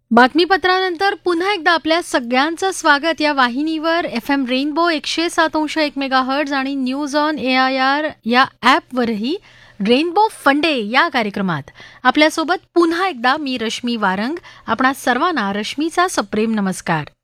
बातमीपत्रानंतर पुन्हा एकदा आपल्या सगळ्यांचं स्वागत या वाहिनीवर. FM रेनबो 107.1 मेगाहर्ट्झ आणि न्यूज ऑन AIR या ॲपवरही रेनबो फंडे या कार्यक्रमात आपल्यासोबत पुन्हा एकदा मी रश्मी वारंग. आपणा सर्वांना रश्मीचा सप्रेम नमस्कार.